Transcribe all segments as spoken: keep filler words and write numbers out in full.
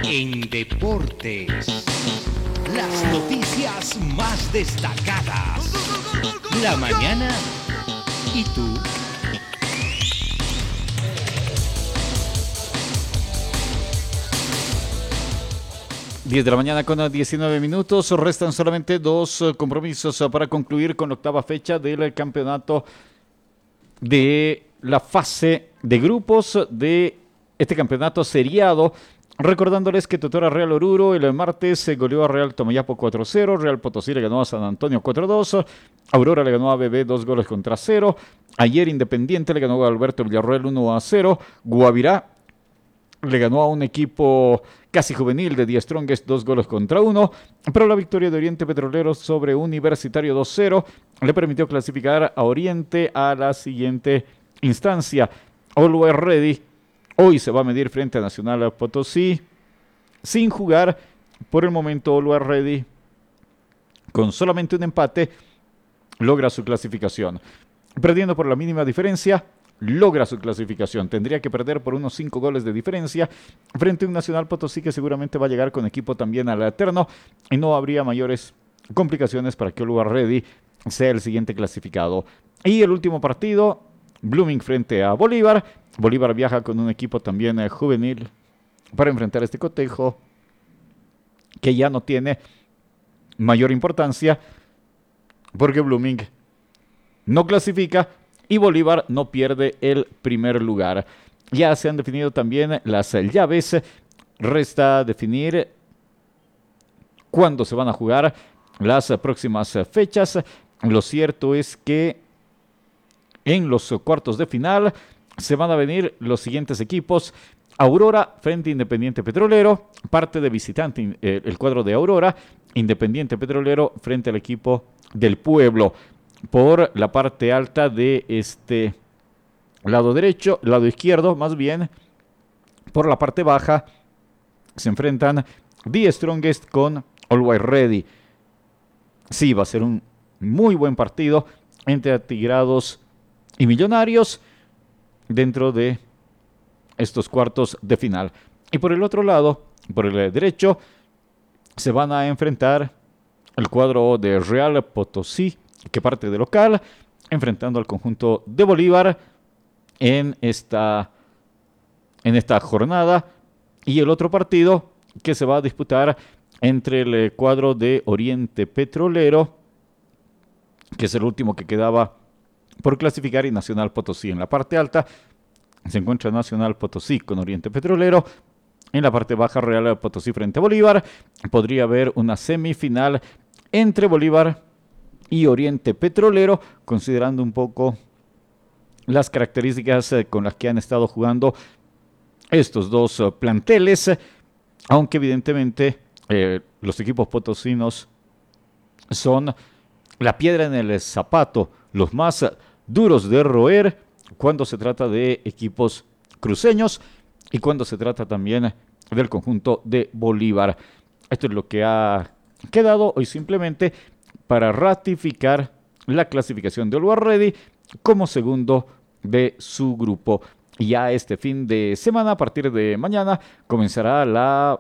En deportes, las noticias más destacadas. La mañana y tú. diez de la mañana con diecinueve minutos. Restan solamente dos compromisos para concluir con la octava fecha del campeonato de la fase de grupos de este campeonato seriado. Recordándoles que Totora Real Oruro el martes se goleó a Real Tomayapo cuatro cero, Real Potosí le ganó a San Antonio cuatro dos, Aurora le ganó a B B dos goles contra cero, ayer Independiente le ganó a Alberto Villarroel uno a cero, Guavirá le ganó a un equipo casi juvenil de Die Strongest dos goles contra uno, pero la victoria de Oriente Petrolero sobre Universitario dos cero le permitió clasificar a Oriente a la siguiente instancia. Always Ready hoy se va a medir frente a Nacional Potosí sin jugar. Por el momento Always Ready con solamente un empate logra su clasificación. Perdiendo por la mínima diferencia, logra su clasificación. Tendría que perder por unos cinco goles de diferencia frente a un Nacional Potosí que seguramente va a llegar con equipo también al eterno y no habría mayores complicaciones para que Always Ready sea el siguiente clasificado. Y el último partido, Blooming frente a Bolívar. Bolívar viaja con un equipo también eh, juvenil para enfrentar este cotejo que ya no tiene mayor importancia porque Blooming no clasifica y Bolívar no pierde el primer lugar. Ya se han definido también las llaves. Resta definir cuándo se van a jugar las próximas fechas. Lo cierto es que en los cuartos de final se van a venir los siguientes equipos. Aurora frente a Independiente Petrolero, parte de visitante eh, el cuadro de Aurora. Independiente Petrolero frente al equipo del Pueblo. Por la parte alta de este lado derecho, lado izquierdo más bien, por la parte baja se enfrentan Die Strongest con Always Ready. Sí, va a ser un muy buen partido entre Atigrados y Millonarios dentro de estos cuartos de final. Y por el otro lado, por el derecho, se van a enfrentar el cuadro de Real Potosí, que parte de local, enfrentando al conjunto de Bolívar en esta, en esta jornada. Y el otro partido que se va a disputar entre el cuadro de Oriente Petrolero, que es el último que quedaba por clasificar, y Nacional Potosí. En la parte alta se encuentra Nacional Potosí con Oriente Petrolero. En la parte baja, Real Potosí frente a Bolívar. Podría haber una semifinal entre Bolívar y Oriente Petrolero, considerando un poco las características eh, con las que han estado jugando estos dos uh, planteles, aunque evidentemente eh, los equipos potosinos son la piedra en el zapato, los más uh, duros de roer cuando se trata de equipos cruceños y cuando se trata también del conjunto de Bolívar. Esto es lo que ha quedado hoy simplemente para ratificar la clasificación de Always Ready como segundo de su grupo. Y ya este fin de semana, a partir de mañana, comenzará la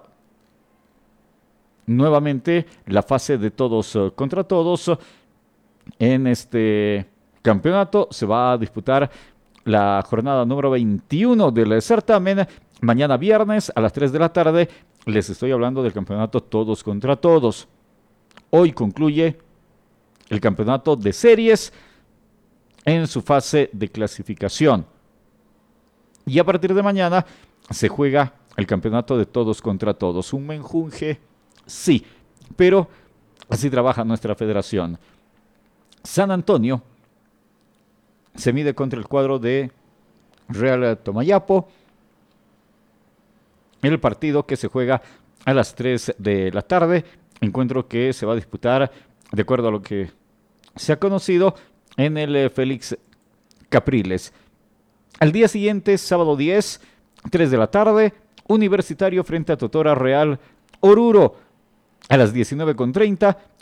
nuevamente la fase de todos uh, contra todos. En este campeonato se va a disputar la jornada número veintiuno del certamen. Mañana viernes a las tres de la tarde les estoy hablando del campeonato todos contra todos. Hoy concluye el campeonato de series en su fase de clasificación. Y a partir de mañana se juega el campeonato de todos contra todos. Un menjunje, sí, pero así trabaja nuestra federación. San Antonio se mide contra el cuadro de Real Tomayapo. El partido que se juega a las tres de la tarde. Encuentro que se va a disputar, de acuerdo a lo que se ha conocido, en el eh, Félix Capriles. Al día siguiente, sábado diez, tres de la tarde, Universitario frente a Totora Real Oruro. A las diecinueve con treinta,